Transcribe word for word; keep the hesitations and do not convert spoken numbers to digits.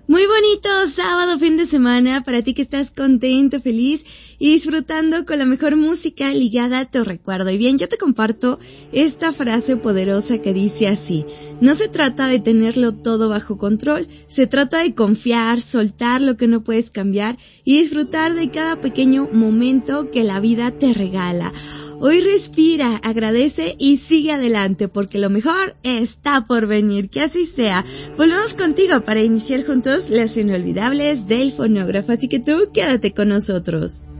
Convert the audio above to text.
Muy bonito sábado, fin de semana, para ti que estás contento, feliz y disfrutando con la mejor música ligada a tu recuerdo. Y bien, yo te comparto esta frase poderosa que dice así: no se trata de tenerlo todo bajo control, se trata de confiar, soltar lo que no puedes cambiar y disfrutar de cada pequeño momento que la vida te regala. Hoy respira, agradece y sigue adelante, porque lo mejor está por venir. Que así sea. Volvemos contigo para iniciar juntos las inolvidables del fonógrafo, así que tú quédate con nosotros.